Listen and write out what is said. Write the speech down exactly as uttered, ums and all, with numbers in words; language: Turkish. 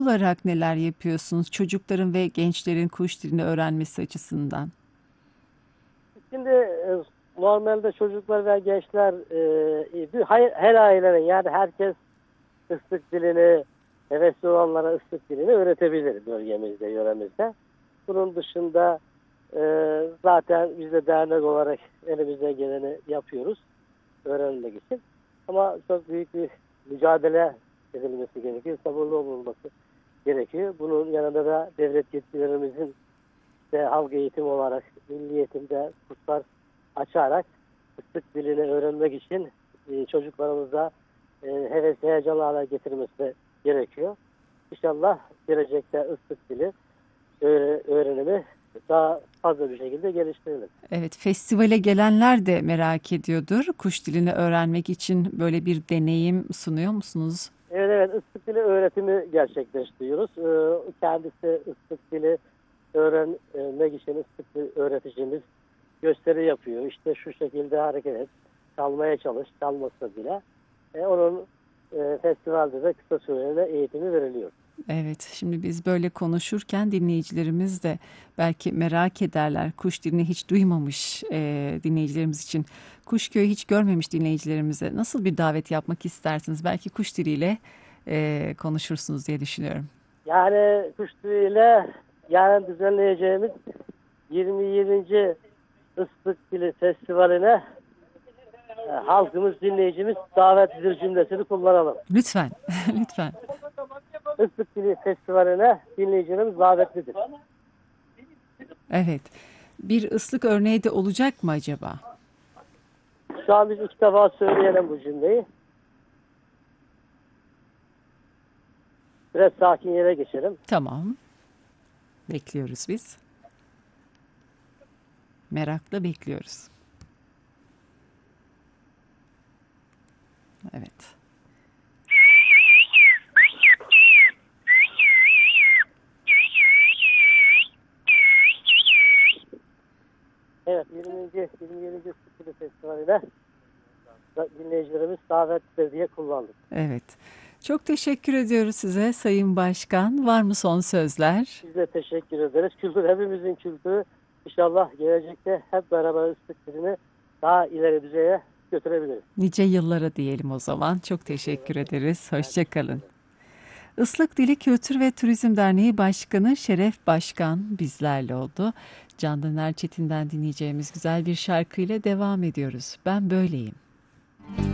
olarak neler yapıyorsunuz çocukların ve gençlerin kuş dilini öğrenmesi açısından? Şimdi e, normalde çocuklar ve gençler e, bir- hay- her ailenin yani herkes ıslık dilini, hevesli olanlara ıslık dilini öğretebilir bölgemizde, yöremizde. Bunun dışında e, zaten biz de dernek olarak elimizden geleni yapıyoruz öğrenmek için. Ama çok büyük bir mücadele edilmesi gerekiyor, sabırlı olunması gerekiyor. Bunun yanında da devlet yetkililerimizin de halk eğitim olarak milli eğitimde kurslar açarak ıslık dilini öğrenmek için e, çocuklarımıza e, heves heyecanlı hale getirmesi gerekiyor. İnşallah gelecekte ıslık dili öğre- öğrenimi daha fazla bir şekilde geliştirilir. Evet, festivale gelenler de merak ediyordur. Kuş dilini öğrenmek için böyle bir deneyim sunuyor musunuz? Evet, evet, ıslık dili öğretimi gerçekleştiriyoruz. Ee, kendisi ıslık dili öğrenmek için ıslık dili öğreticimiz gösteri yapıyor. İşte şu şekilde hareket et, çalmaya çalış, çalmasa bile. E, onun e, festivalde de kısa süreli eğitimi veriliyor. Evet, şimdi biz böyle konuşurken dinleyicilerimiz de belki merak ederler. Kuş dilini hiç duymamış e, dinleyicilerimiz için, Kuşköy'ü hiç görmemiş dinleyicilerimize nasıl bir davet yapmak istersiniz? Belki kuş diliyle e, konuşursunuz diye düşünüyorum. Yani kuş diliyle yarın düzenleyeceğimiz yirmi yedinci Islık Dili Festivali'ne e, halkımız, dinleyicimiz davetlidir cümlesini kullanalım. Lütfen, lütfen. Islık Dili Festivali'ne dinleyicilerimiz davetlidir. Evet, bir ıslık örneği de olacak mı acaba? Şu an biz ilk defa söyleyelim bu cümleyi. Biraz sakin yere geçelim. Tamam, bekliyoruz biz. Merakla bekliyoruz. Evet. Evet, yirminci. yirmi yedinci Islık Dili Festivali'ne da- dinleyicilerimiz davetlidir diye kullandık. Evet. Çok teşekkür ediyoruz size Sayın Başkan. Var mı son sözler? Biz de teşekkür ederiz. Kültür hepimizin kültürü. İnşallah gelecekte hep beraber ıslık dilini daha ileri düzeye götürebiliriz. Nice yıllara diyelim o zaman. Çok teşekkür ederiz. Hoşça kalın. Islık Dili Kültür ve Turizm Derneği Başkanı Şeref Başkan bizlerle oldu. Candan Erçetin'den dinleyeceğimiz güzel bir şarkıyla devam ediyoruz. Ben böyleyim.